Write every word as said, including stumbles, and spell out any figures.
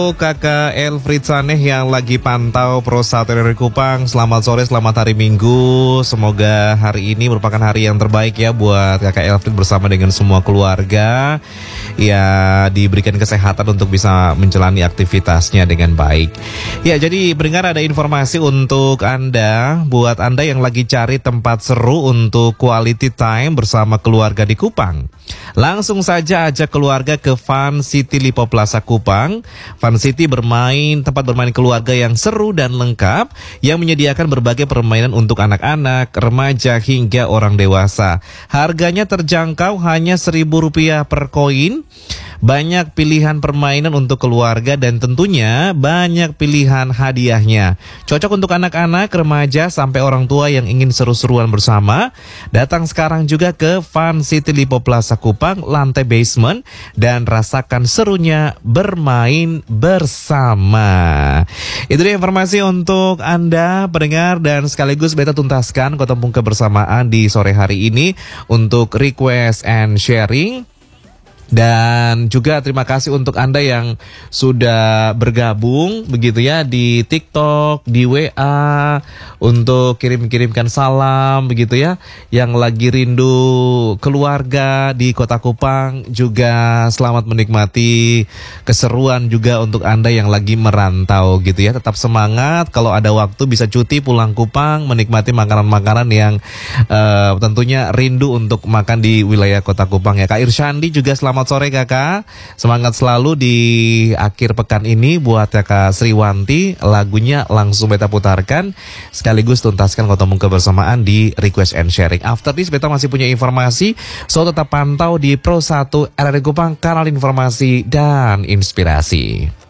Kakak Elfrid Saneh yang lagi pantau Pro satu R R I Kupang. Selamat sore, selamat hari Minggu. Semoga hari ini merupakan hari yang terbaik ya buat Kakak Elfrid bersama dengan semua keluarga. Ya, diberikan kesehatan untuk bisa menjalani aktivitasnya dengan baik. Ya, jadi pendengar, ada informasi untuk Anda. Buat Anda yang lagi cari tempat seru untuk quality time bersama keluarga di Kupang, langsung saja ajak keluarga ke Fun City Lipo Plaza Kupang. Fun City bermain, tempat bermain keluarga yang seru dan lengkap, yang menyediakan berbagai permainan untuk anak-anak, remaja hingga orang dewasa. Harganya terjangkau, hanya seribu rupiah per koin. Banyak pilihan permainan untuk keluarga dan tentunya banyak pilihan hadiahnya. Cocok untuk anak-anak, remaja, sampai orang tua yang ingin seru-seruan bersama. Datang sekarang juga ke Fun City Lipo Plaza Kupang, lantai basement, dan rasakan serunya bermain bersama. Itu dia informasi untuk Anda pendengar, dan sekaligus beta tuntaskan ketemu kebersamaan di sore hari ini untuk request and sharing. Dan juga terima kasih untuk Anda yang sudah bergabung begitu ya di TikTok, di W A, untuk kirim-kirimkan salam begitu ya. Yang lagi rindu keluarga di Kota Kupang, juga selamat menikmati keseruan juga untuk Anda yang lagi merantau gitu ya. Tetap semangat, kalau ada waktu bisa cuti pulang Kupang, menikmati makanan-makanan yang uh, tentunya rindu untuk makan di wilayah Kota Kupang ya. Kak Irsyandi juga selamat Selamat sore kakak, semangat selalu di akhir pekan ini. Buat kakak Sriwanti, lagunya langsung beta putarkan, sekaligus tuntaskan ketemu kebersamaan di request and sharing. After this beta masih punya informasi, so tetap pantau di Pro satu R R I Kupang, kanal informasi dan inspirasi.